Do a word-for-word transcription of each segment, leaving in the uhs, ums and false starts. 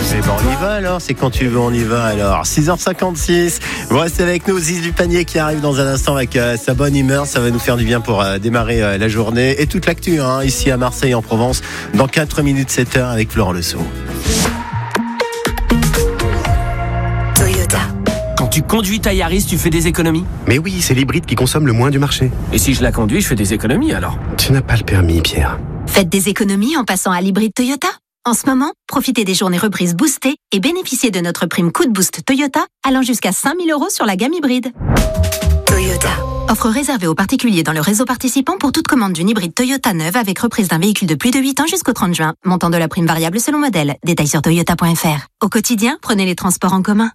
Eh ben on y va alors, c'est quand tu veux on y va alors. six heures cinquante-six, vous restez avec nous, Ziz du panier qui arrive dans un instant avec euh, sa bonne humeur, ça va nous faire du bien pour euh, démarrer euh, la journée et toute l'actu hein, ici à Marseille en Provence dans quatre minutes sept heures avec Florent Lesso. Toyota. Quand tu conduis ta Yaris, tu fais des économies ? Mais oui, c'est l'hybride qui consomme le moins du marché. Et si je la conduis, je fais des économies alors ? Tu n'as pas le permis, Pierre. Faites des économies en passant à l'hybride Toyota. En ce moment, profitez des journées reprises boostées et bénéficiez de notre prime coup de boost Toyota allant jusqu'à cinq mille euros sur la gamme hybride. Toyota. Offre réservée aux particuliers dans le réseau participant pour toute commande d'une hybride Toyota neuve avec reprise d'un véhicule de plus de huit ans jusqu'au trente juin. Montant de la prime variable selon modèle. Détails sur toyota point f r. Au quotidien, prenez les transports en commun.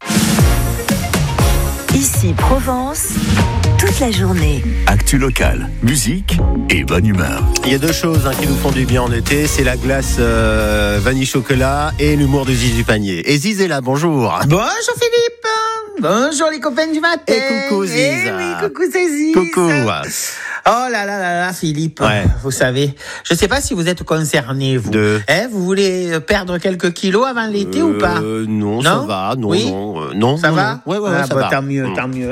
Ici Provence, toute la journée. Actu locale, musique et bonne humeur. Il y a deux choses hein, qui nous font du bien en été, c'est la glace euh, vanille chocolat et l'humour de Ziz du panier. Et Ziz est là, bonjour. Bonjour Philippe. Bonjour les copains du matin. Et coucou Ziz. Eh oui, coucou c'est Ziz. Coucou. Oh là là là là Philippe, ouais. Vous savez, je ne sais pas si vous êtes concerné vous. De... Eh, vous voulez perdre quelques kilos avant l'été euh, ou pas ? Non, non, ça va, non, oui non, euh, non. Ça non, va non. Ouais, ouais, ouais, ah, ça bah, va. Tant mieux, tant mieux.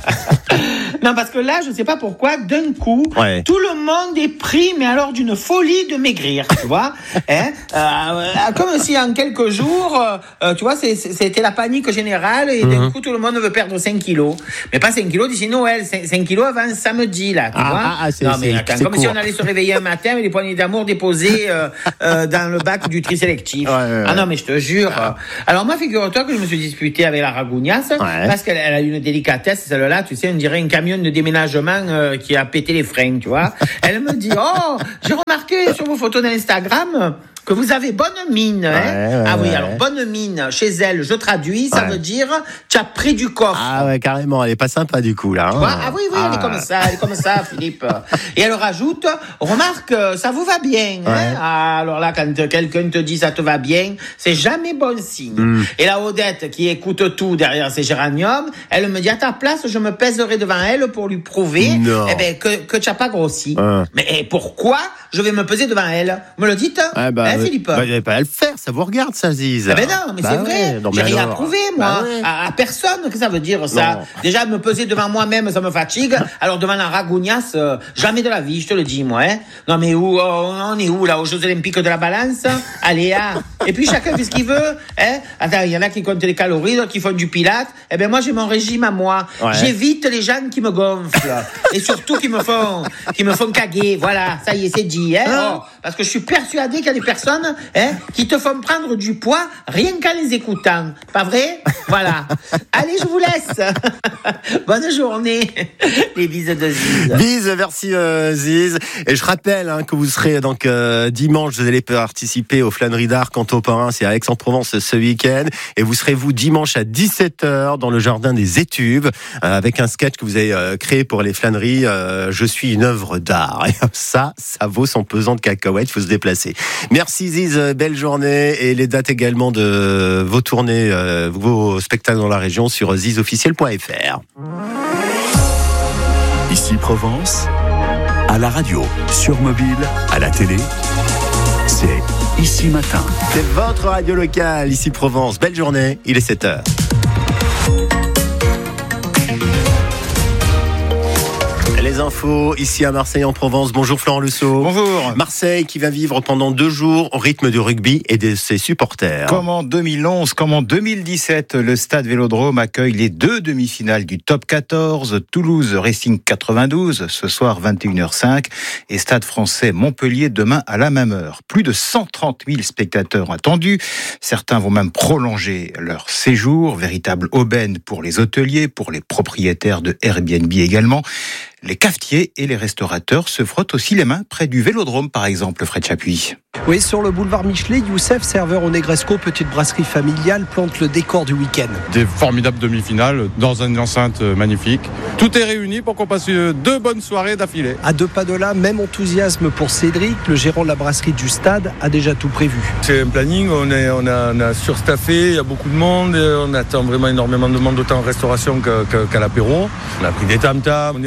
Non, parce que là, je ne sais pas pourquoi, d'un coup, ouais. tout le monde est pris, mais alors d'une folie de maigrir, tu vois. hein euh, comme si en quelques jours, euh, tu vois, c'est, c'était la panique générale et d'un mm-hmm. coup, tout le monde veut perdre cinq kilos. Mais pas cinq kilos d'ici Noël, cinq kilos avant samedi, là, tu ah, vois. Ah, c'est, non, mais c'est, attends, c'est comme court. si on allait se réveiller un matin avec les poignées d'amour déposées euh, euh, dans le bac du tri sélectif. Ouais, ouais, ah non, mais je te jure. Ah. Alors moi, figure-toi que je me suis disputé avec la Ragounias ouais. parce qu'elle elle a une délicatesse, celle-là, tu sais, on dirait un camion de déménagement euh, qui a pété les freins, tu vois. Elle me dit, oh, j'ai remarqué sur vos photos d'Instagram que vous avez bonne mine. Hein ouais, ouais, ah oui, ouais. alors bonne mine, chez elle, je traduis, ça ouais. veut dire tu as pris du coffre. Ah ouais, carrément, elle est pas sympa du coup, là. Hein. Ah oui, oui, ah. elle est comme ça, elle est comme ça, Philippe. Et elle rajoute, remarque, ça vous va bien. Ouais. Hein ah, alors là, quand quelqu'un te dit ça te va bien, c'est jamais bon signe. Mm. Et la Odette, qui écoute tout derrière ses géraniums, elle me dit, à ta place, je me pèserai devant elle pour lui prouver eh ben, que, que tu n'as pas grossi. Ouais. Mais eh, pourquoi je vais me peser devant elle ? Me le dites ah bah, hein, Philippe ? Bah, il n'y avait pas à le faire, ça vous regarde, ça, Ziz. Ah ben non, mais bah c'est ouais. vrai. Non, mais j'ai rien alors... à prouver, moi. Bah ouais. à, à personne, que ça veut dire, ça. Non. Déjà, me peser devant moi-même, ça me fatigue. Alors, devant la Ragounias, euh, jamais de la vie, je te le dis, moi. Hein. Non, mais où, oh, on est où, là, aux Jeux Olympiques de la balance ? Allez, ah. Et puis, chacun fait ce qu'il veut. Hein. Attends, il y en a qui comptent les calories, d'autres qui font du pilate. Eh ben, moi, j'ai mon régime à moi. Ouais. J'évite les gens qui me gonflent. Et surtout, qui me font, qui me font caguer. Voilà, ça y est, c'est dit, hein. Oh, parce que je suis persuadé qu'il y a des personnes, hein, qui te font prendre du poids rien qu'en les écoutant. Pas vrai ? Voilà. Allez, je vous laisse. Bonne journée. Les bises de Ziz. Bises, merci euh, Ziz. Et je rappelle hein, que vous serez donc euh, dimanche, vous allez participer aux flâneries d'art contemporain, c'est à Aix-en-Provence ce week-end. Et vous serez vous dimanche à dix-sept heures dans le jardin des Étuves euh, avec un sketch que vous avez euh, créé pour les flâneries. Euh, je suis une œuvre d'art. Et ça, ça vaut son pesant de cacahuètes. Il faut se déplacer. Merci Ziz, belle journée et les dates également de vos tournées, euh, vos spectacles dans la région sur ziz officiel point f r. Ici Provence, à la radio, sur mobile, à la télé, c'est Ici Matin. C'est votre radio locale, Ici Provence. Belle journée, il est sept heures. Les infos ici à Marseille en Provence. Bonjour Florent Lesso. Bonjour. Marseille qui va vivre pendant deux jours au rythme du rugby et de ses supporters. Comme en deux mille onze, comme en deux mille dix-sept, le Stade Vélodrome accueille les deux demi-finales du Top quatorze. Toulouse Racing quatre-vingt-douze ce soir vingt et une heures cinq et Stade Français Montpellier demain à la même heure. Plus de cent trente mille spectateurs attendus. Certains vont même prolonger leur séjour. Véritable aubaine pour les hôteliers, pour les propriétaires de Airbnb également. Les cafetiers et les restaurateurs se frottent aussi les mains près du Vélodrome, par exemple, Fred Chapuis. Oui, sur le boulevard Michelet, Youssef, serveur au Negresco, petite brasserie familiale, plante le décor du week-end. Des formidables demi-finales dans une enceinte magnifique. Tout est réuni pour qu'on passe deux bonnes soirées d'affilée. À deux pas de là, même enthousiasme pour Cédric, le gérant de la brasserie du stade, a déjà tout prévu. C'est un planning, on, est, on, a, on a surstaffé, il y a beaucoup de monde, on attend vraiment énormément de monde, autant en restauration qu'à, qu'à l'apéro. On a pris des tam-tams, on est très bien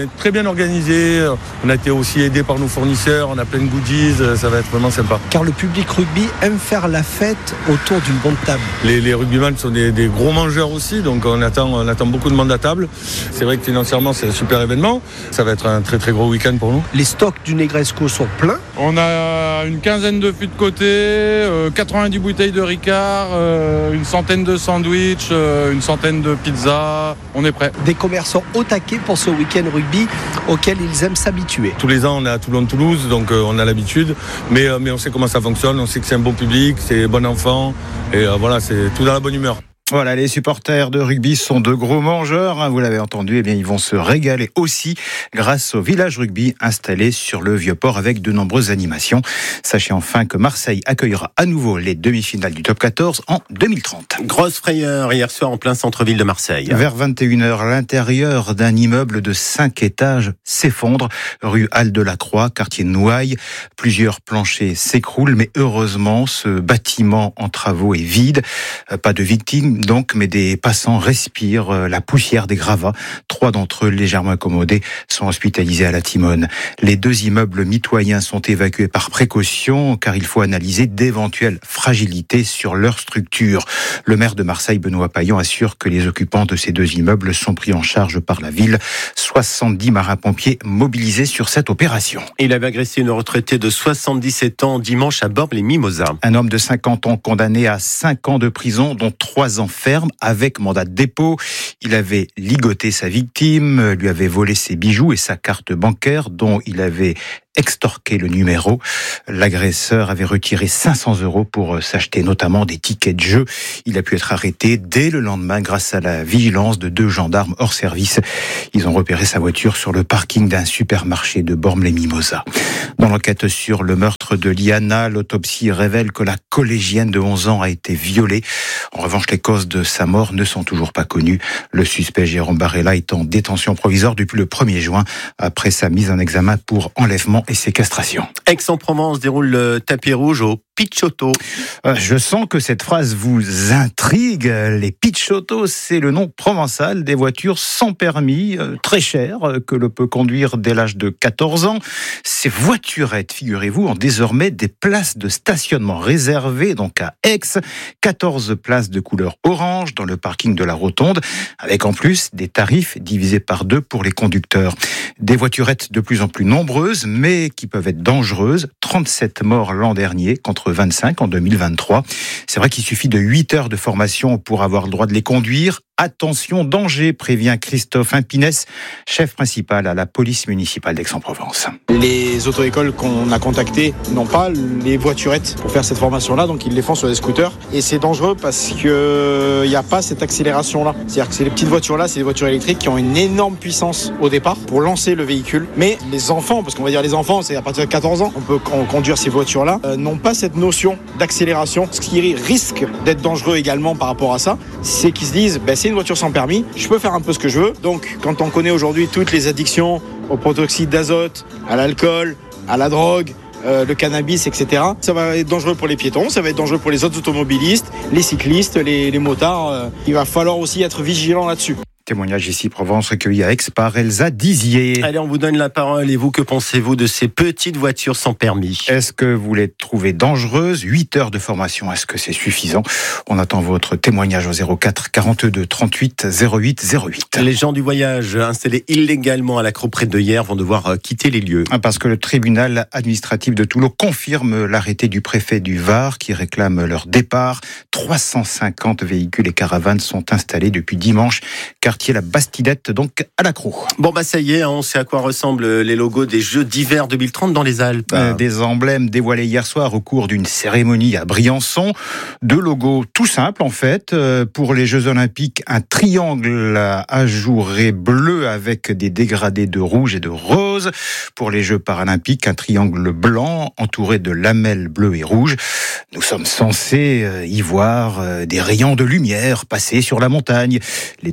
bien organisé. On a été aussi aidé par nos fournisseurs. On a plein de goodies. Ça va être vraiment sympa. Car le public rugby aime faire la fête autour d'une bonne table. Les, les rugbyman sont des, des gros mangeurs aussi. Donc on attend, on attend beaucoup de monde à table. C'est vrai que financièrement, c'est un super événement. Ça va être un très très gros week-end pour nous. Les stocks du Negresco sont pleins. On a une quinzaine de fûts de côté, euh, quatre-vingt-dix bouteilles de Ricard, euh, une centaine de sandwichs, euh, une centaine de pizzas. On est prêt. Des commerçants au taquet pour ce week-end rugby auquel ils aiment s'habituer. Tous les ans, on est à Toulon-Toulouse, donc euh, on a l'habitude. Mais, euh, mais on sait comment ça fonctionne. On sait que c'est un bon public, c'est bon enfant. Et euh, voilà, c'est tout dans la bonne humeur. Voilà, les supporters de rugby sont de gros mangeurs, hein, vous l'avez entendu, eh bien ils vont se régaler aussi grâce au village rugby installé sur le Vieux-Port avec de nombreuses animations. Sachez enfin que Marseille accueillera à nouveau les demi-finales du top quatorze en deux mille trente. Grosse frayeur hier soir en plein centre-ville de Marseille. Vers vingt et une heures, l'intérieur d'un immeuble de cinq étages s'effondre, rue Halle de la Croix, quartier de Nouailles. Plusieurs planchers s'écroulent, mais heureusement, ce bâtiment en travaux est vide. Pas de victimes donc, mais des passants respirent la poussière des gravats. Trois d'entre eux, légèrement accommodés, sont hospitalisés à la Timone. Les deux immeubles mitoyens sont évacués par précaution, car il faut analyser d'éventuelles fragilités sur leur structure. Le maire de Marseille, Benoît Payan, assure que les occupants de ces deux immeubles sont pris en charge par la ville. soixante-dix marins-pompiers mobilisés sur cette opération. Il avait agressé une retraitée de soixante-dix-sept ans dimanche à Bormes-les-Mimosas. Un homme de cinquante ans condamné à cinq ans de prison, dont trois ans ferme avec mandat de dépôt. Il avait ligoté sa victime, lui avait volé ses bijoux et sa carte bancaire dont il avait extorqué le numéro. L'agresseur avait retiré cinq cents euros pour s'acheter notamment des tickets de jeu. Il a pu être arrêté dès le lendemain grâce à la vigilance de deux gendarmes hors service. Ils ont repéré sa voiture sur le parking d'un supermarché de Bormes-les-Mimosas. Dans l'enquête sur le meurtre de Liana, l'autopsie révèle que la collégienne de onze ans a été violée. En revanche, les causes de sa mort ne sont toujours pas connues. Le suspect Jérôme Barella est en détention provisoire depuis le premier juin après sa mise en examen pour enlèvement et séquestration. Aix-en-Provence déroule le tapis rouge au Picciotto. Je sens que cette phrase vous intrigue. Les Picciotto, c'est le nom provençal des voitures sans permis, très chères, que l'on peut conduire dès l'âge de quatorze ans. Ces voiturettes, figurez-vous, ont désormais des places de stationnement réservées, donc à Aix. quatorze places de couleur orange dans le parking de la Rotonde, avec en plus des tarifs divisés par deux pour les conducteurs. Des voiturettes de plus en plus nombreuses, mais qui peuvent être dangereuses. trente-sept morts l'an dernier, contre vingt-cinq en deux mille vingt-trois. C'est vrai qu'il suffit de huit heures de formation pour avoir le droit de les conduire. Attention, danger, prévient Christophe Impinès, chef principal à la police municipale d'Aix-en-Provence. Les auto-écoles qu'on a contactées n'ont pas les voiturettes pour faire cette formation-là, donc ils les font sur des scooters. Et c'est dangereux parce qu'il n'y a pas cette accélération-là. C'est-à-dire que ces petites voitures-là, c'est des voitures électriques qui ont une énorme puissance au départ pour lancer le véhicule. Mais les enfants, parce qu'on va dire les enfants, c'est à partir de quatorze ans, on peut conduire ces voitures-là, euh, n'ont pas cette notion d'accélération. Ce qui risque d'être dangereux également par rapport à ça, c'est qu'ils se disent, ben, c'est une voiture sans permis, je peux faire un peu ce que je veux. Donc quand on connaît aujourd'hui toutes les addictions au protoxyde d'azote, à l'alcool, à la drogue, euh, le cannabis, et cetera, ça va être dangereux pour les piétons, ça va être dangereux pour les autres automobilistes, les cyclistes, les, les motards. Euh, il va falloir aussi être vigilant là-dessus. Témoignage ici Provence recueilli à Aix par Elsa Dizier. Allez, on vous donne la parole. Et vous, que pensez-vous de ces petites voitures sans permis ? Est-ce que vous les trouvez dangereuses ? huit heures de formation, est-ce que c'est suffisant ? On attend votre témoignage au zéro quatre quarante-deux trente-huit zéro huit zéro huit. Les gens du voyage installés illégalement à l'Accro-Près de hier vont devoir quitter les lieux. Parce que le tribunal administratif de Toulon confirme l'arrêté du préfet du Var qui réclame leur départ. trois cent cinquante véhicules et caravanes sont installés depuis dimanche. Quartier La Bastidette, donc à l'Accro. Bon bah ça y est, hein, on sait à quoi ressemblent les logos des Jeux d'hiver deux mille trente dans les Alpes. Euh, des emblèmes dévoilés hier soir au cours d'une cérémonie à Briançon. Deux logos tout simples en fait. Euh, pour les Jeux Olympiques, un triangle ajouré bleu avec des dégradés de rouge et de rose. Pour les Jeux Paralympiques, un triangle blanc entouré de lamelles bleues et rouges. Nous sommes censés y voir des rayons de lumière passer sur la montagne. Les deux logos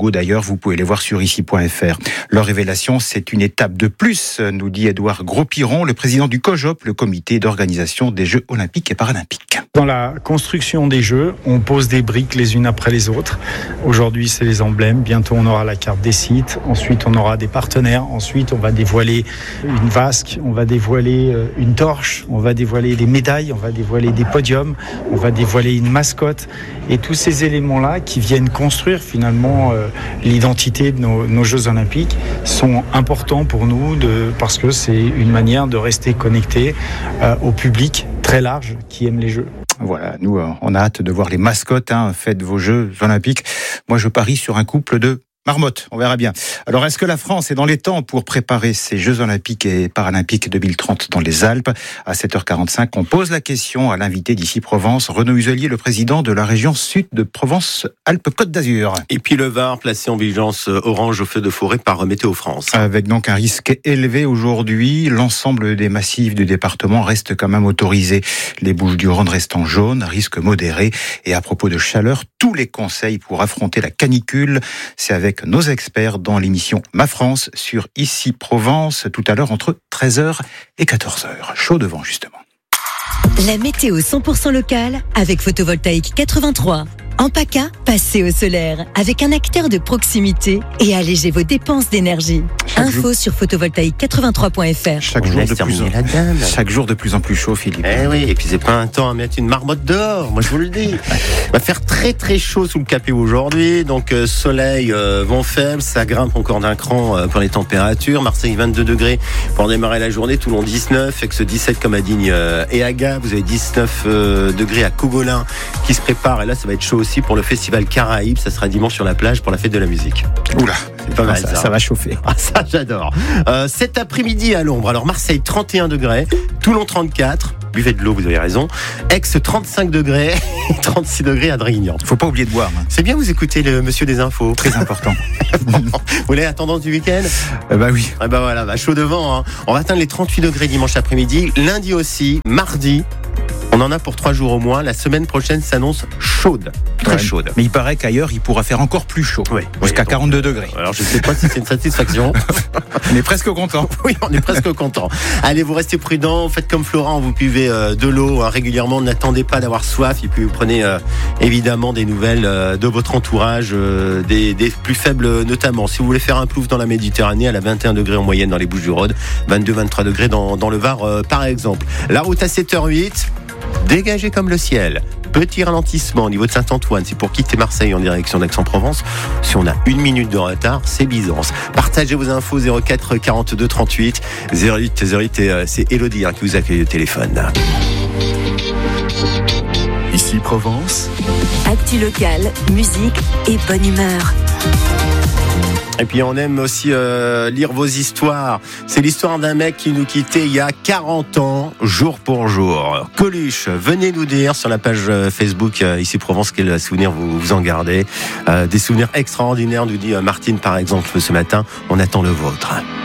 beaux d'ailleurs, vous pouvez les voir sur ici point f r. Leur révélation, c'est une étape de plus, nous dit Édouard Gros-Piron, le président du COJOP, le comité d'organisation des Jeux Olympiques et Paralympiques. Dans la construction des Jeux, on pose des briques les unes après les autres. Aujourd'hui, c'est les emblèmes. Bientôt, on aura la carte des sites. Ensuite, on aura des partenaires. Ensuite, on va dévoiler une vasque. On va dévoiler une torche. On va dévoiler des médailles. On va dévoiler des podiums. On va dévoiler une mascotte. Et tous ces éléments-là qui viennent construire finalement euh, l'identité de nos, nos Jeux Olympiques sont importants pour nous de, parce que c'est une manière de rester connecté euh, au public très large qui aime les Jeux. Voilà, nous, on a hâte de voir les mascottes, hein, faites vos Jeux Olympiques. Moi, je parie sur un couple de marmottes, on verra bien. Alors, est-ce que la France est dans les temps pour préparer ces Jeux Olympiques et Paralympiques deux mille trente dans les Alpes ? À sept heures quarante-cinq, on pose la question à l'invité d'ici Provence, Renaud Uselier, le président de la région sud de Provence-Alpes-Côte d'Azur. Et puis le Var, placé en vigilance orange au feu de forêt par Météo France. Avec donc un risque élevé aujourd'hui, l'ensemble des massifs du département restent quand même autorisés. Les Bouches-du-Rhône restent en jaune, risque modéré. Et à propos de chaleur, tous les conseils pour affronter la canicule, c'est avec nos experts dans l'émission Ma France sur Ici Provence, tout à l'heure entre treize heures et quatorze heures. Chaud devant, justement. La météo cent pour cent locale avec Photovoltaïque quatre-vingt-trois. En PACA, passez au solaire avec un acteur de proximité et allégez vos dépenses d'énergie. Chaque Info jour... sur photovoltaïque quatre-vingt-trois point f r. Chaque jour, de plus en... Chaque jour de plus en plus chaud, Philippe. Eh oui, et puis c'est pas un temps à mettre une marmotte dehors, moi je vous le dis. Il va faire très très chaud sous le capot aujourd'hui, donc euh, soleil, euh, vent faible, ça grimpe encore d'un cran euh, pour les températures. Marseille vingt-deux degrés pour démarrer la journée, Toulon dix-neuf, Aix dix-sept comme à Digne euh, et à Gap. Vous avez dix-neuf euh, degrés à Cogolin qui se prépare, et là ça va être chaud aussi pour le festival Caraïbes, ça sera dimanche sur la plage pour la fête de la musique. Oula, c'est pas mal ça, ça. Ça va chauffer. Ah, ça j'adore. Euh, cet après-midi à l'ombre, alors Marseille trente et un degrés, Toulon trente-quatre, buvez de l'eau, vous avez raison. Aix trente-cinq degrés, trente-six degrés à Draguignan. Faut pas oublier de boire. Hein. C'est bien, vous écoutez le monsieur des infos. Très important. Vous voulez la tendance du week-end ? euh, Bah oui. Ah bah voilà, bah chaud devant. Hein. On va atteindre les trente-huit degrés dimanche après-midi, lundi aussi, mardi. On en a pour trois jours au moins. La semaine prochaine s'annonce chaude, très ouais, chaude. Mais il paraît qu'ailleurs, il pourra faire encore plus chaud, oui, jusqu'à oui, quarante-deux degrés. Alors je ne sais pas si c'est une satisfaction. On est presque content. Oui, on est presque content. Allez, vous restez prudents. Faites comme Florent, vous buvez euh, de l'eau hein, régulièrement. N'attendez pas d'avoir soif. Et puis vous prenez euh, évidemment des nouvelles euh, de votre entourage, euh, des, des plus faibles notamment. Si vous voulez faire un plouf dans la Méditerranée, elle a vingt et un degrés en moyenne dans les Bouches-du-Rhône, vingt-deux vingt-trois degrés dans, dans le Var euh, par exemple. La route à sept heures huit. Dégagé comme le ciel. Petit ralentissement au niveau de Saint-Antoine. C'est pour quitter Marseille en direction d'Aix-en-Provence. Si on a une minute de retard, c'est Byzance. Partagez vos infos zéro quatre quarante-deux trente-huit zéro huit zéro huit. Et, euh, c'est Elodie hein, qui vous accueille au téléphone. Ici Provence. Actu locale, musique et bonne humeur. Et puis on aime aussi euh, lire vos histoires. C'est l'histoire d'un mec qui nous quittait il y a quarante ans, jour pour jour. Coluche, venez nous dire sur la page Facebook euh, Ici Provence quel souvenir vous, vous en gardez. Euh, des souvenirs extraordinaires, nous dit euh, Martine par exemple ce matin. On attend le vôtre.